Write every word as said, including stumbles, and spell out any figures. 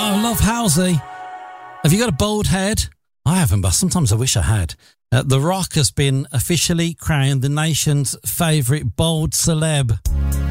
I love Halsey. Have you got a bald head? I haven't, but sometimes I wish I had. Uh, the Rock has been officially crowned the nation's favourite bald celeb.